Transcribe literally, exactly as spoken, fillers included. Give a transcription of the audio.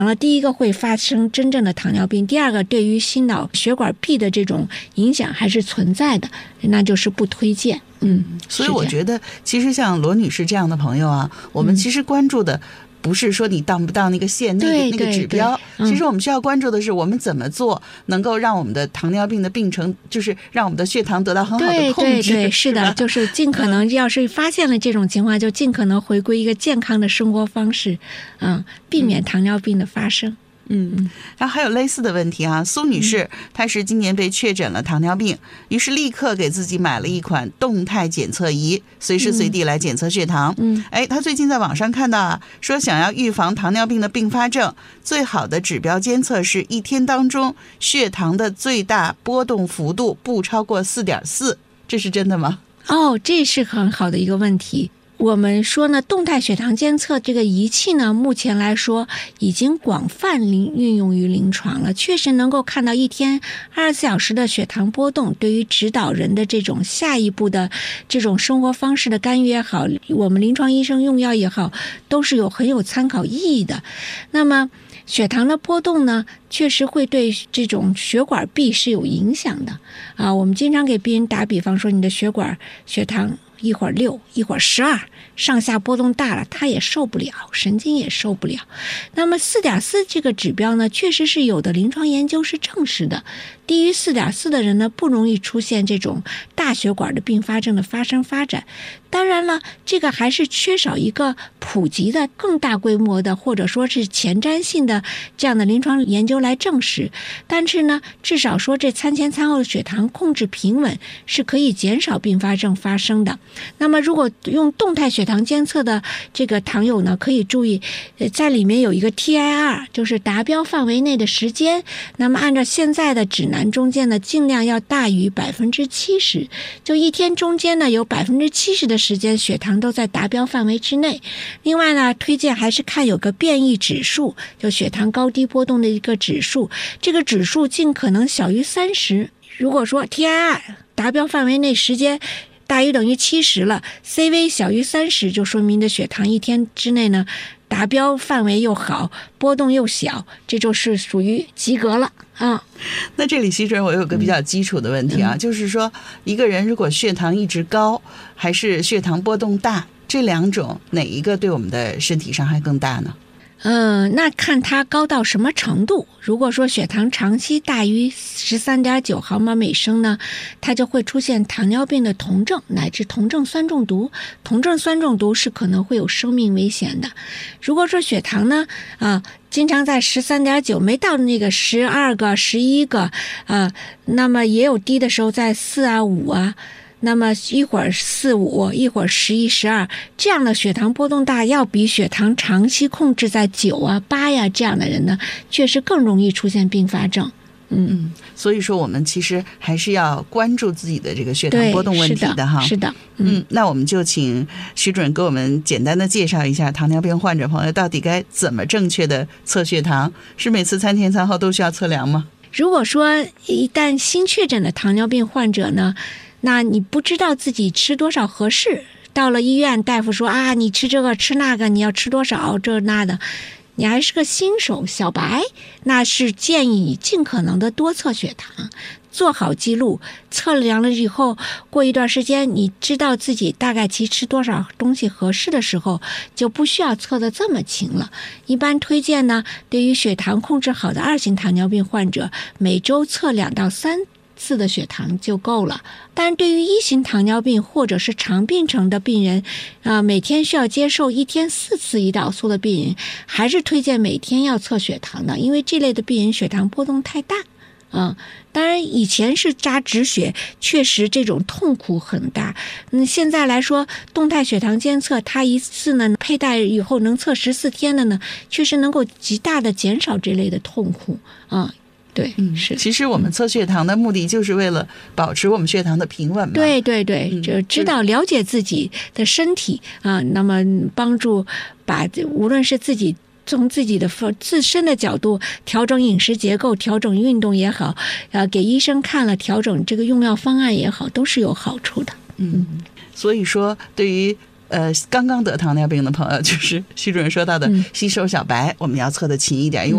了第一个会发生真正的糖尿病，第二个对于心脑血管壁的这种影响还是存在的，那就是不推荐。嗯， 所以我觉得其实像罗女士这样的朋友啊，我们其实关注的不是说你到不到那个线、嗯、那个那个指标，其实我们需要关注的是我们怎么做能够让我们的糖尿病的病程，就是让我们的血糖得到很好的控制。 对对对，是的，就是尽可能要是发现了这种情况，就尽可能回归一个健康的生活方式，嗯，避免糖尿病的发生。 嗯，然后还有类似的问题啊，苏女士、嗯、她是今年被确诊了糖尿病，于是立刻给自己买了一款动态检测仪，随时随地来检测血糖。嗯，哎，她最近在网上看到啊，说想要预防糖尿病的并发症，最好的指标监测是一天当中血糖的最大波动幅度不超过 四点四， 这是真的吗？ 哦，这是很好的一个问题。我们说呢，动态血糖监测这个仪器呢，目前来说已经广泛运用于临床了，确实能够看到一天二十四小时的血糖波动，对于指导人的这种下一步的这种生活方式的干预也好，我们临床医生用药也好，都是有很有参考意义的。那么血糖的波动呢，确实会对这种血管壁是有影响的啊。我们经常给病人打比方说，你的血管血糖一会儿六，一会儿十二，上下波动大了，他也受不了，神经也受不了。那么 四点四 这个指标呢，确实是有的临床研究是证实的，低于 四点四 的人呢，不容易出现这种大血管的并发症的发生发展。当然了，这个还是缺少一个普及的更大规模的或者说是前瞻性的这样的临床研究来证实。但是呢，至少说这餐前餐后的血糖控制平稳是可以减少并发症发生的。那么如果用动态血糖监测的这个糖友呢，可以注意在里面有一个 T I R， 就是达标范围内的时间，那么按照现在的指南中间呢，尽量要大于 百分之七十， 就一天中间呢有 百分之七十 的时间血糖都在达标范围之内。另外呢，推荐还是看有个变异指数，就血糖高低波动的一个指数，这个指数尽可能小于三十。如果说 T I R 达标范围内时间大于等于七十了， C V 小于三十，就说明的血糖一天之内呢达标范围又好，波动又小，这就是属于及格了啊。 那这里其实我有个比较基础的问题啊、嗯、就是说一个人如果血糖一直高还是血糖波动大，这两种哪一个对我们的身体伤害更大呢？ 嗯，那看它高到什么程度。如果说血糖长期大于 十三点九 毫摩每升呢，它就会出现糖尿病的酮症乃至酮症酸中毒。酮症酸中毒是可能会有生命危险的。如果说血糖呢啊经常在 十三点九 没到那个十二个十一个啊，那么也有低的时候在四啊五啊，那么一会儿四五，一会儿十一十二，这样的血糖波动大，要比血糖长期控制在九啊八呀这样的人呢，确实更容易出现并发症。嗯嗯， 所以说我们其实还是要关注自己的这个血糖波动问题的哈。 是的， 嗯, 嗯，那我们就请徐主任给我们简单的介绍一下糖尿病患者朋友到底该怎么正确的测血糖，是每次餐前餐后都需要测量吗？ 如果说一旦新确诊的糖尿病患者呢，那你不知道自己吃多少合适，到了医院大夫说啊，你吃这个吃那个，你要吃多少这那的，你还是个新手小白，那是建议你尽可能的多测血糖，做好记录，测量了以后过一段时间你知道自己大概其吃多少东西合适的时候，就不需要测得这么勤了。一般推荐呢，对于血糖控制好的二型糖尿病患者，每周测两到三次的血糖就够了。但对于一型糖尿病或者是肠病程的病人，呃，每天需要接受一天四次胰岛素的病人，还是推荐每天要测血糖的，因为这类的病人血糖波动太大。嗯，当然以前是扎止血，确实这种痛苦很大。嗯，现在来说，动态血糖监测，它一次呢佩戴以后能测十四天的呢，确实能够极大的减少这类的痛苦啊。对， 嗯，是。其实我们测血糖的目的就是为了保持我们血糖的平稳嘛。 对对对，就知道了解自己的身体啊、嗯，那么帮助把无论是自己从自己的自身的角度调整饮食结构，调整运动也好，呃，给医生看了调整这个用药方案也好，都是有好处的。 嗯，所以说对于呃刚刚得糖尿病的朋友，就是徐主任说到的新手小白，我们要测得勤一点，因为